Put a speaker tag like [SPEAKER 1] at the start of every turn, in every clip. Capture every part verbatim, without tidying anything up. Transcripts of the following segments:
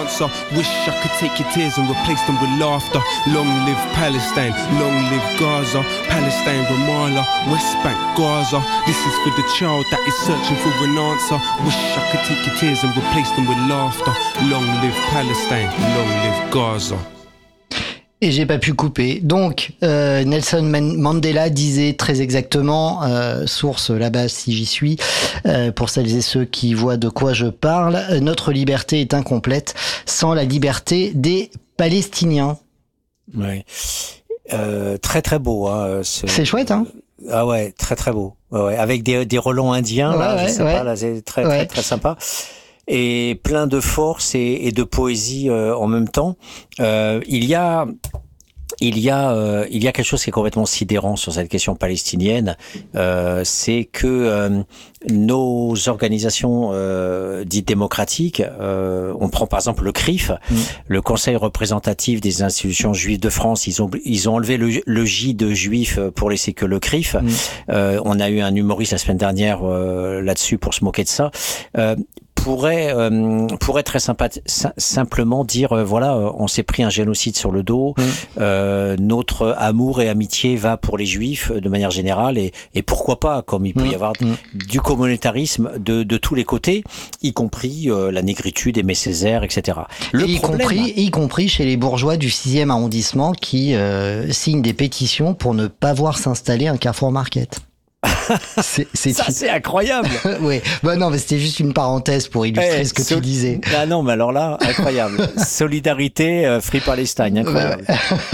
[SPEAKER 1] answer. Wish I could take your tears and replace them with laughter. Long live Palestine, long live Gaza. Palestine, Ramallah, West Bank, Gaza. This is for the child that is searching for an answer. Wish I could take your tears and replace them with laughter. Long live Palestine, long live Gaza.
[SPEAKER 2] Et j'ai pas pu couper. Donc, euh, Nelson Mandela disait très exactement, euh, source là-bas si j'y suis, euh, pour celles et ceux qui voient de quoi je parle, notre liberté est incomplète sans la liberté des Palestiniens.
[SPEAKER 3] Ouais. Euh, très très beau. Hein,
[SPEAKER 2] c'est... c'est chouette, hein.
[SPEAKER 3] Ah ouais, très très beau. Ouais, ouais. Avec des, des relents indiens, ouais, là, ouais, je sais ouais. pas, là, c'est très ouais. très très sympa. Et plein de force et, et de poésie euh, en même temps. Euh, il y a, il y a, euh, il y a quelque chose qui est complètement sidérant sur cette question palestinienne. Euh, c'est que euh, nos organisations euh, dites démocratiques, euh, on prend par exemple le C R I F, mmh. le Conseil représentatif des institutions juives de France, ils ont ils ont enlevé le, le J de juif pour laisser que le C R I F. Mmh. Euh, on a eu un humoriste la semaine dernière euh, là-dessus pour se moquer de ça. Euh, pourrait euh, pourrait très sympa simplement dire euh, voilà euh, on s'est pris un génocide sur le dos, mmh. euh, notre amour et amitié va pour les juifs de manière générale et et pourquoi pas, comme il peut mmh. y avoir mmh. du communautarisme de de tous les côtés, y compris euh, la négritude, Aimé Césaire, et cetera. Le
[SPEAKER 2] y
[SPEAKER 3] problème,
[SPEAKER 2] compris y compris chez les bourgeois du sixième arrondissement qui euh, signent des pétitions pour ne pas voir s'installer un Carrefour Market.
[SPEAKER 3] c'est, c'est ça, c'est incroyable.
[SPEAKER 2] Oui, bah non, mais c'était juste une parenthèse pour illustrer hey, ce que sol- tu disais.
[SPEAKER 3] Ah non, mais alors là, incroyable. Solidarité, euh, Free Palestine, incroyable.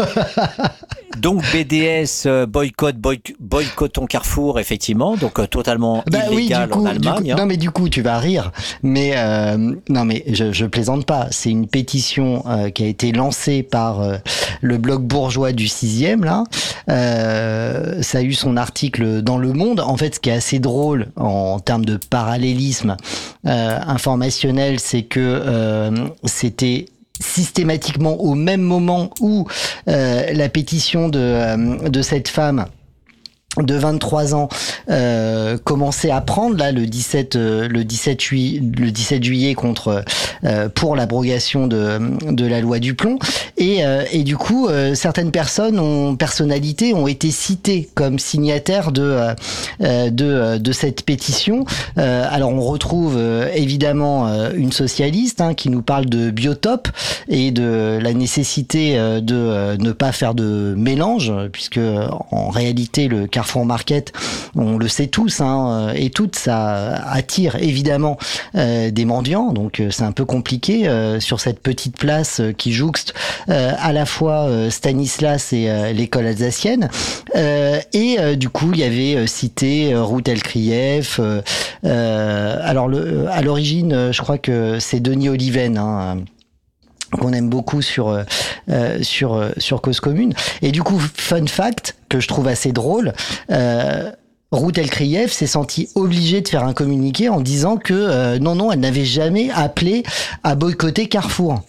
[SPEAKER 3] Donc B D S, euh, boycott, boy, boycottons Carrefour, effectivement, donc euh, totalement bah illégal oui, coup, en Allemagne.
[SPEAKER 2] Coup,
[SPEAKER 3] hein.
[SPEAKER 2] Non, mais du coup, tu vas rire, mais euh, non, mais je, je plaisante pas. C'est une pétition euh, qui a été lancée par euh, le blog bourgeois du sixième là. Euh, ça a eu son article dans Le Monde. En fait, ce qui est assez drôle en termes de parallélisme euh, informationnel, c'est que euh, c'était systématiquement au même moment où euh, la pétition de, euh, de cette femme de vingt-trois ans euh, commençait à prendre là le dix-sept euh, le dix-sept juillet le dix-sept juillet contre euh, pour l'abrogation de de la loi du plomb et euh, et du coup euh, certaines personnes ont personnalités ont été citées comme signataires de euh, de de cette pétition. Euh, alors on retrouve euh, évidemment euh, une socialiste hein, qui nous parle de biotope et de la nécessité euh, de euh, ne pas faire de mélange puisque en réalité le Carrefour Market, on le sait tous, hein, et toutes, ça attire évidemment euh, des mendiants, donc c'est un peu compliqué euh, sur cette petite place euh, qui jouxte euh, à la fois euh, Stanislas et euh, l'école alsacienne. Euh, et euh, du coup, il y avait euh, cité euh, Ruth Elkrief. Euh, euh, alors, le, à l'origine, euh, je crois que c'est Denis Oliven, hein, qu'on aime beaucoup sur euh, sur euh, sur Cause Commune. Et du coup, fun fact que je trouve assez drôle, euh, Ruth Elkrief s'est sentie obligée de faire un communiqué en disant que euh, non non, elle n'avait jamais appelé à boycotter Carrefour.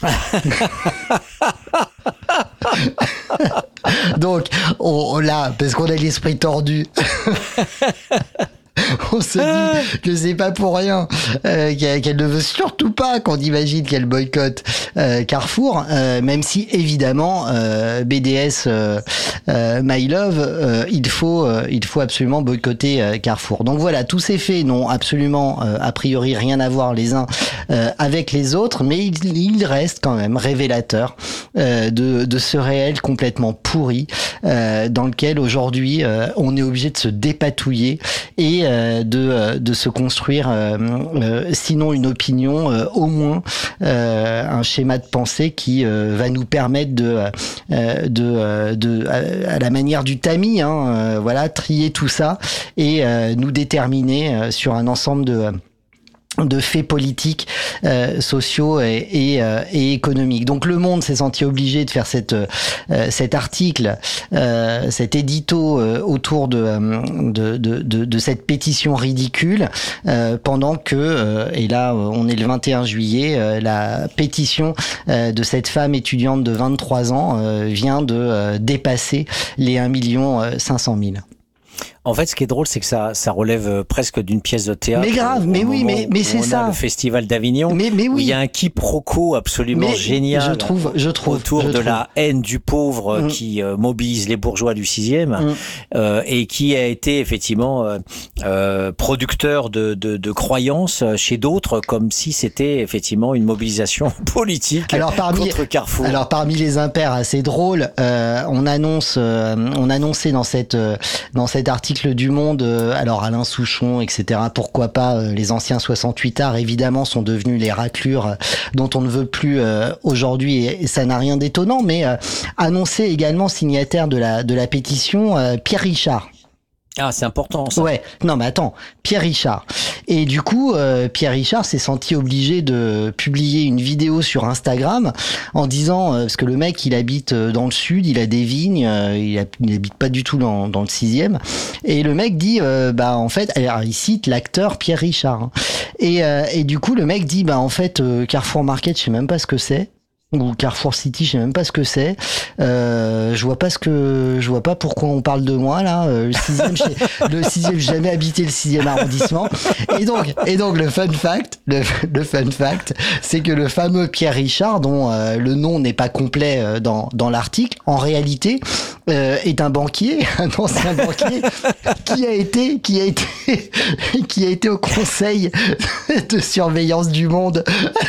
[SPEAKER 2] Donc on, là, parce qu'on a l'esprit tordu. On se dit que c'est pas pour rien euh, qu'elle, qu'elle ne veut surtout pas qu'on imagine qu'elle boycotte euh, Carrefour, euh, même si évidemment euh, B D S euh, euh, My Love, euh, il faut euh, il faut absolument boycotter euh, Carrefour. Donc voilà, tous ces faits n'ont absolument euh, a priori rien à voir les uns euh, avec les autres, mais il, il reste quand même révélateur euh, de de ce réel complètement pourri euh, dans lequel aujourd'hui euh, on est obligé de se dépatouiller et de de se construire euh, euh, sinon une opinion euh, au moins euh, un schéma de pensée qui euh, va nous permettre de euh, de euh, de à la manière du tamis hein, euh, voilà trier tout ça et euh, nous déterminer euh, sur un ensemble de de faits politiques, euh, sociaux et, et, euh, et économiques. Donc Le Monde s'est senti obligé de faire cette, euh, cet article, euh, cet édito euh, autour de, de, de, de, de cette pétition ridicule, euh, pendant que, euh, et là on est le vingt et un juillet, euh, la pétition euh, de cette femme étudiante de vingt-trois ans euh, vient de euh, dépasser les un million cinq cent mille.
[SPEAKER 3] En fait, ce qui est drôle, c'est que ça, ça relève presque d'une pièce de théâtre.
[SPEAKER 2] Mais grave, mais oui, mais, mais c'est ça.
[SPEAKER 3] Le Festival d'Avignon,
[SPEAKER 2] mais, mais oui.
[SPEAKER 3] où il y a un quiproquo absolument
[SPEAKER 2] mais
[SPEAKER 3] génial.
[SPEAKER 2] Je trouve, je trouve.
[SPEAKER 3] Autour
[SPEAKER 2] je
[SPEAKER 3] de
[SPEAKER 2] trouve.
[SPEAKER 3] la haine du pauvre mmh. qui euh, mobilise les bourgeois du sixième mmh. euh, et qui a été effectivement euh, euh, producteur de, de, de croyances chez d'autres, comme si c'était effectivement une mobilisation politique
[SPEAKER 2] alors, parmi,
[SPEAKER 3] contre Carrefour.
[SPEAKER 2] Alors parmi les impairs assez drôles, euh, on annonce, euh, on annonçait dans cette euh, dans cet article du Monde, euh, alors Alain Souchon, et cetera. Pourquoi pas euh, les anciens soixante-huit ards évidemment sont devenus les raclures euh, dont on ne veut plus euh, aujourd'hui, et, et ça n'a rien d'étonnant. Mais euh, annoncé également signataire de la de la pétition euh, Pierre Richard.
[SPEAKER 3] Ah, c'est important, ça.
[SPEAKER 2] Ouais. Non, mais attends. Pierre Richard. Et du coup, euh, Pierre Richard s'est senti obligé de publier une vidéo sur Instagram en disant, euh, parce que le mec, il habite dans le sud, il a des vignes, euh, il, a, il habite pas du tout dans, dans le sixième. Et le mec dit, euh, bah, en fait, alors, il cite l'acteur Pierre Richard. Hein. Et, euh, et du coup, le mec dit, bah, en fait, euh, Carrefour Market, je sais même pas ce que c'est. Ou Carrefour City, je sais même pas ce que c'est. Euh, je vois pas ce que, je vois pas pourquoi on parle de moi là. Euh, le sixième, le sixième, j'ai jamais habité le sixième arrondissement. Et donc, et donc le fun fact, le, le fun fact, c'est que le fameux Pierre Richard, dont euh, le nom n'est pas complet euh, dans dans l'article, en réalité euh, est un banquier, un ancien banquier qui a été, qui a été, qui a été au conseil de surveillance du Monde.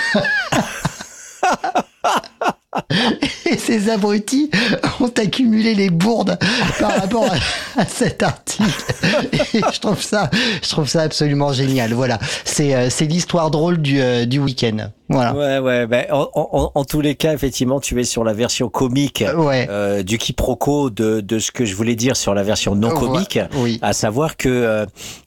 [SPEAKER 2] Et ces abrutis ont accumulé les bourdes par rapport à, à cet article. Et je trouve ça, je trouve ça absolument génial. Voilà, c'est c'est l'histoire drôle du du week-end. Voilà.
[SPEAKER 3] Ouais, ouais. Ben, en, en, en tous les cas, effectivement, tu es sur la version comique
[SPEAKER 2] ouais.
[SPEAKER 3] euh, du quiproquo de de ce que je voulais dire sur la version non comique,
[SPEAKER 2] ouais. oui.
[SPEAKER 3] à savoir que euh,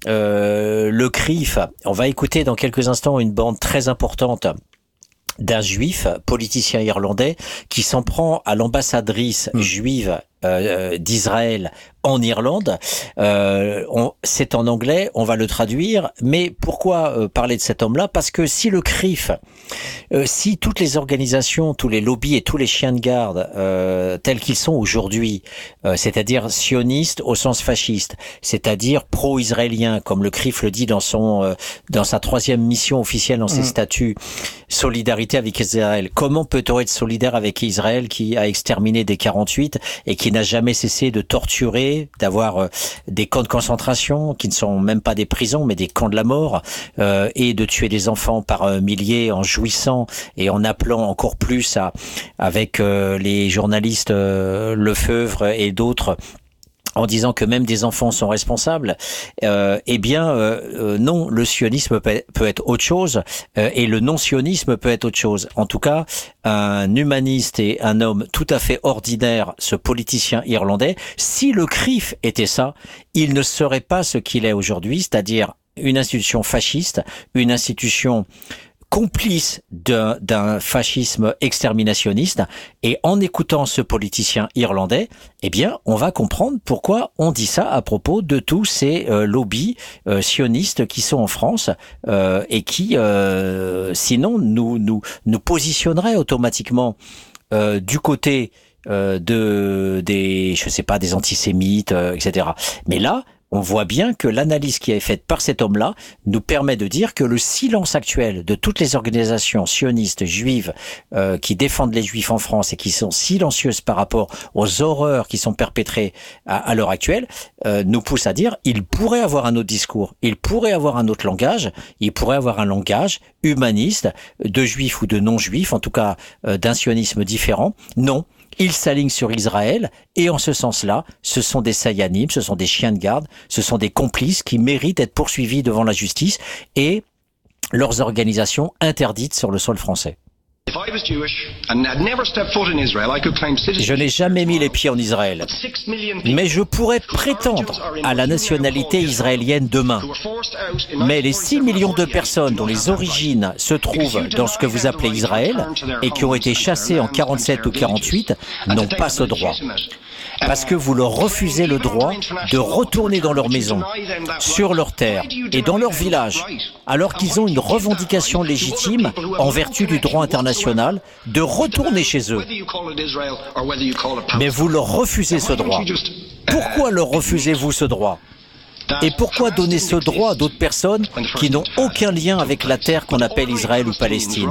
[SPEAKER 3] euh, le C R I F. On va écouter dans quelques instants une bande très importante d'un juif, politicien irlandais, qui s'en prend à l'ambassadrice mmh. juive euh, d'Israël en Irlande. Euh, on, c'est en anglais, on va le traduire. Mais pourquoi euh, parler de cet homme-là ? Parce que si le C R I F, euh, si toutes les organisations, tous les lobbies et tous les chiens de garde euh, tels qu'ils sont aujourd'hui, euh, c'est-à-dire sionistes au sens fasciste, c'est-à-dire pro-israéliens, comme le C R I F le dit dans son euh, dans sa troisième mission officielle dans ses mmh. statuts, solidarité avec Israël. Comment peut-on être solidaire avec Israël qui a exterminé dès quarante-huit et qui n'a jamais cessé de torturer, d'avoir euh, des camps de concentration qui ne sont même pas des prisons mais des camps de la mort, euh, et de tuer des enfants par euh, milliers en jouissant et en appelant encore plus à avec euh, les journalistes euh, Lefebvre et d'autres, en disant que même des enfants sont responsables, euh, eh bien euh, euh, non, le sionisme peut, peut être autre chose, euh, et le non-sionisme peut être autre chose. En tout cas, un humaniste et un homme tout à fait ordinaire, ce politicien irlandais, si le C R I F était ça, il ne serait pas ce qu'il est aujourd'hui, c'est-à-dire une institution fasciste, une institution complice d'un, d'un fascisme exterminationniste. Et en écoutant ce politicien irlandais, eh bien, on va comprendre pourquoi on dit ça à propos de tous ces euh, lobbies euh, sionistes qui sont en France euh, et qui, euh, sinon, nous nous nous positionneraient automatiquement euh, du côté euh, de des, je sais pas, des antisémites, euh, et cetera. Mais là, on voit bien que l'analyse qui est faite par cet homme-là nous permet de dire que le silence actuel de toutes les organisations sionistes juives euh, qui défendent les juifs en France et qui sont silencieuses par rapport aux horreurs qui sont perpétrées à, à l'heure actuelle, euh, nous pousse à dire il pourrait avoir un autre discours, il pourrait avoir un autre langage, il pourrait avoir un langage humaniste, de juifs ou de non-juifs, en tout cas euh, d'un sionisme différent. Non. Il s'aligne sur Israël, et en ce sens-là, ce sont des sayanim, ce sont des chiens de garde, ce sont des complices qui méritent d'être poursuivis devant la justice et leurs organisations interdites sur le sol français. Je n'ai jamais mis les pieds en Israël, mais je pourrais prétendre à la nationalité israélienne demain. Mais les six millions de personnes dont les origines se trouvent dans ce que vous appelez Israël et qui ont été chassées en quarante-sept ou quarante-huit n'ont pas ce droit. Parce que vous leur refusez le droit de retourner dans leur maison, sur leur terre et dans leur village, alors qu'ils ont une revendication légitime en vertu du droit international de retourner chez eux. Mais vous leur refusez ce droit. Pourquoi leur refusez-vous ce droit ? Et pourquoi donner ce droit à d'autres personnes qui n'ont aucun lien avec la terre qu'on appelle Israël ou Palestine?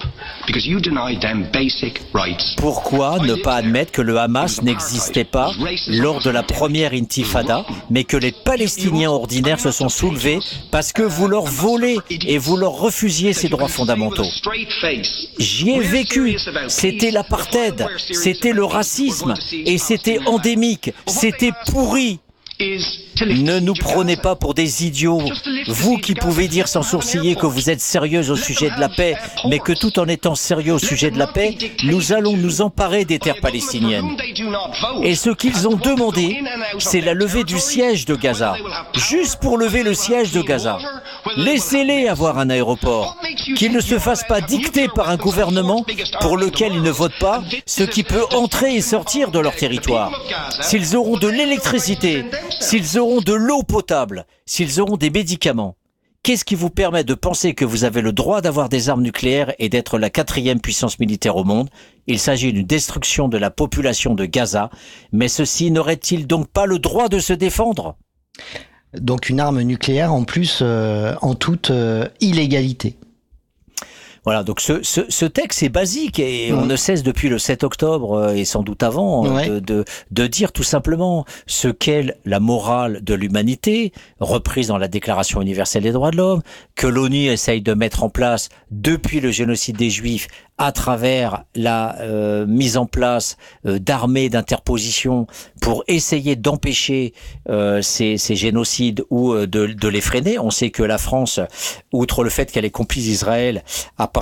[SPEAKER 3] Pourquoi ne pas admettre que le Hamas n'existait pas lors de la première intifada, mais que les Palestiniens ordinaires se sont soulevés parce que vous leur volez et vous leur refusiez ces droits fondamentaux? J'y ai vécu, c'était l'apartheid, c'était le racisme, et c'était endémique, c'était pourri. Ne nous prenez pas pour des idiots, vous qui pouvez dire sans sourciller que vous êtes sérieuse au sujet de la paix, mais que tout en étant sérieux au sujet de la paix, nous allons nous emparer des terres palestiniennes. Et ce qu'ils ont demandé, c'est la levée du siège de Gaza, juste pour lever le siège de Gaza. Laissez-les avoir un aéroport, qu'ils ne se fassent pas dicter par un gouvernement pour lequel ils ne votent pas ce qui peut entrer et sortir de leur territoire. S'ils auront de l'électricité, s'ils auront de l'eau potable, s'ils auront des médicaments, qu'est-ce qui vous permet de penser que vous avez le droit d'avoir des armes nucléaires et d'être la quatrième puissance militaire au monde? Il s'agit d'une destruction de la population de Gaza, mais ceux-ci n'auraient-ils donc pas le droit de se défendre?
[SPEAKER 2] Donc une arme nucléaire en plus euh, en toute euh, illégalité.
[SPEAKER 3] Voilà, donc ce, ce, ce texte est basique et mmh. on ne cesse depuis le sept octobre et sans doute avant ouais. de, de, de dire tout simplement ce qu'est la morale de l'humanité, reprise dans la Déclaration universelle des droits de l'homme, que l'ONU essaye de mettre en place depuis le génocide des Juifs à travers la euh, mise en place euh, d'armées d'interposition pour essayer d'empêcher euh, ces, ces génocides ou euh, de, de les freiner. On sait que la France, outre le fait qu'elle est complice d'Israël, a